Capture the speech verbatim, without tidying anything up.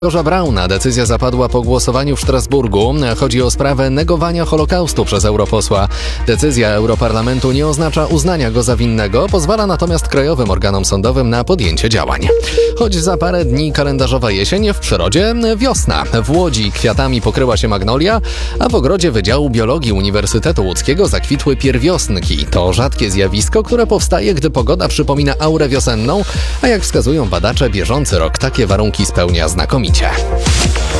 Grzegorza Brauna decyzja zapadła po głosowaniu w Strasburgu. Chodzi o sprawę negowania Holokaustu przez europosła. Decyzja Europarlamentu nie oznacza uznania go za winnego, pozwala natomiast krajowym organom sądowym na podjęcie działań. Choć za parę dni kalendarzowa jesień, w przyrodzie wiosna. W Łodzi kwiatami pokryła się magnolia, a w ogrodzie Wydziału Biologii Uniwersytetu Łódzkiego zakwitły pierwiosnki. To rzadkie zjawisko, które powstaje, gdy pogoda przypomina aurę wiosenną, a jak wskazują badacze, bieżący rok takie warunki spełnia znakomicie.